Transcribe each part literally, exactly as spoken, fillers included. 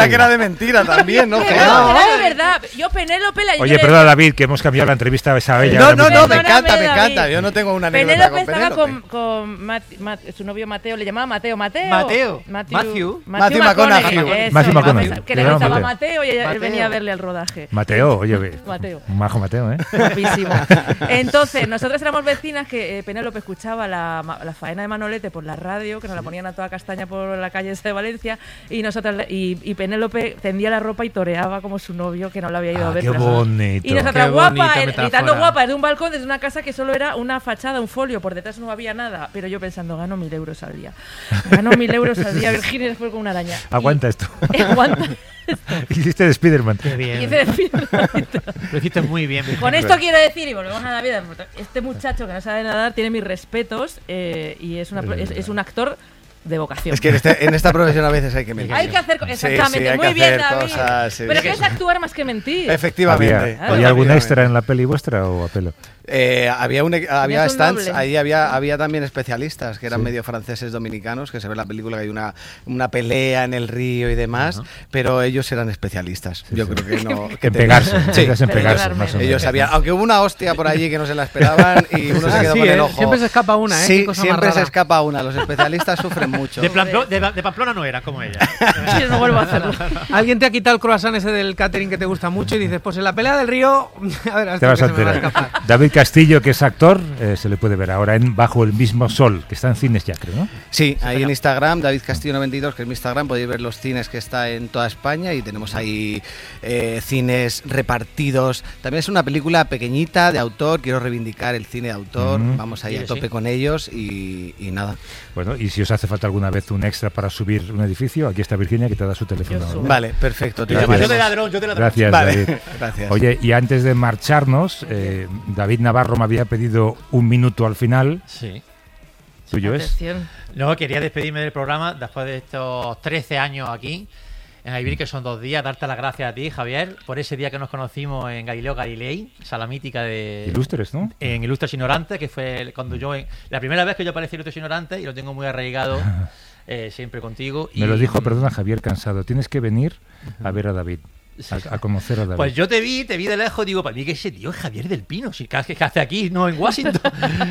pensaba que era de mentira también, ¿no? No, no. era de verdad. Yo Penélope la... Oye, perdona, David, que hemos cambiado la entrevista a esa bella. No, no, no, me Perdóname, encanta, me David. encanta. Yo no tengo una anécdota Penélope con estaba Penélope. con, con Mat- Mat- su novio Mateo, le llamaba Mateo, Mateo. Mateo. Matthew. Matthew McConaughey. Eso, Matthew vamos McConaughey. a- Que le Le llama gustaba Mateo. Mateo y ella- él Mateo. venía a verle al rodaje. Mateo, oye, ve. Mateo. Un majo Mateo, ¿eh? Guapísimo. Entonces, nosotros éramos vecinas que eh, Penélope escuchaba la, ma- la faena de Manolete por la radio, que nos la ponían a toda castaña por la calle esa de Valencia, y nosotras le- y, y Penélope tendía la ropa y toreaba como su novio, que no la había ido Ah, a ver. qué pero- bonito. Y nosotras Qué guapa, bonita eh, metáfora. gritando guapa desde un balcón, desde una casa que solo era una fachada, un folio, por detrás no había nada, pero yo pensando, gano mil euros al día. Gano mil euros al día, Virginia después con una araña. Aguanta Y- esto. Aguanta. Hiciste de Spiderman. Qué bien. Hice de Spiderman. Lo hiciste muy bien. Virginia. Con esto quiero decir, y volvemos a David, este muchacho que no sabe nadar tiene mis respetos eh, y es, una, es, es un actor de vocación. Es que en, este- en esta profesión a veces hay que mentir. Hay que hacer co- Sí, exactamente, sí, hay muy que bien, hacer David. cosas, sí. Pero que es actuar más que mentir. Efectivamente. ¿Había, Claro. ¿había algún Efectivamente. extra en la peli vuestra o a pelo? Eh, había un, había un stands, doble. ahí había, había también especialistas que eran Sí. medio franceses dominicanos, que se ve en la película que hay una, una pelea en el río y demás, Ajá. pero ellos eran especialistas. Yo creo que no. que En te- pegarse, Sí. en pegarse, Perdonarme. más o menos. Ellos sabían, aunque hubo una hostia por allí que no se la esperaban y uno se Ah, quedó sí, con el ¿eh? ojo. Siempre se escapa una, ¿eh? Sí, Qué cosa más siempre se rara. escapa una. Los especialistas sufren mucho. De, Pamplo- de, de Pamplona no eran como ella. Yo no vuelvo a hacerlo. Alguien te ha quitado el croissant ese del catering que te gusta mucho y dices, pues en la pelea del río, a ver, Te hasta vas que a se me va a enterar. escapar. David Castillo, que es actor, eh, se le puede ver ahora en Bajo el mismo sol, que está en cines ya, creo, ¿no? Sí, ahí en Instagram, David Castillo noventa y dos, que es mi Instagram, podéis ver los cines que está en toda España y tenemos ahí eh, cines repartidos. También es una película pequeñita de autor, quiero reivindicar el cine de autor, Ujú. vamos ahí Sí, a tope sí. con ellos y, y nada. Bueno, y si os hace falta alguna vez un extra para subir un edificio, aquí está Virginia, que te da su teléfono. Yo ¿no? subo. Vale, perfecto, te Gracias. Yo llamaremos. de ladrón, yo de ladrón. Gracias, Vale, David. gracias. Oye, y antes de marcharnos, eh, David Navarro me había pedido un minuto al final. Sí. ¿Tuyo es? Atención. No, quería despedirme del programa después de estos trece años aquí en Aibir, que son dos días. Darte las gracias a ti, Javier, por ese día que nos conocimos en Galileo Galilei, sala mítica de... Ilustres, ¿no? En Ilustres Ignorantes, que fue cuando yo... La primera vez que yo aparecí en Ilustres Ignorantes y lo tengo muy arraigado eh, siempre contigo. Me y, lo dijo, perdona, Javier Cansado. Tienes que venir a ver a David, a, a conocer a David. Pues yo te vi, te vi de lejos, digo, para mí que ese tío es Javier del Pino, si que hace aquí, no en Washington.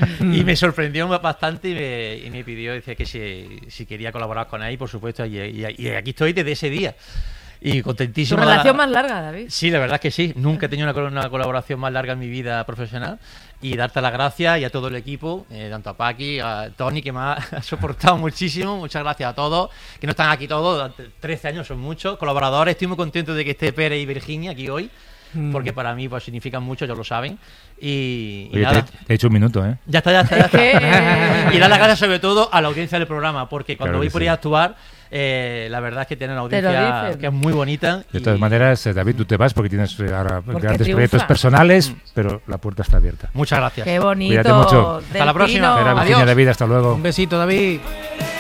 Y me sorprendió bastante y me, y me pidió, decía que si, si quería colaborar con él, por supuesto, y, y- y aquí estoy desde ese día. Y Tu contentísimo. relación más larga, David. Sí, la verdad es que sí. Nunca he tenido una, col- una colaboración más larga en mi vida profesional. Y darte las gracias y a todo el equipo, eh, tanto a Paqui, a Tony, que me ha, ha soportado muchísimo. Muchas gracias a todos, que no están aquí todos. Durante trece años son muchos colaboradores. Estoy muy contento de que esté Pérez y Virginia aquí hoy, porque para mí pues significan mucho, ellos lo saben. Y, y Oye, nada. te, te he hecho un minuto, ¿eh? Ya está, ya está, ya Es que, está. Y dar las gracias sobre todo a la audiencia del programa, porque cuando Claro voy que por sí. ahí a actuar, eh, la verdad es que tienen una Te lo audiencia dicen. que es muy bonita. De todas y- maneras, eh, David, tú te vas porque tienes eh, ahora Porque grandes triunfa. proyectos personales, pero la puerta está abierta. Muchas gracias. Qué bonito. Cuídate mucho. Del Hasta la próxima. Pino. Era Virginia, Adiós. David, hasta luego. Un besito, David.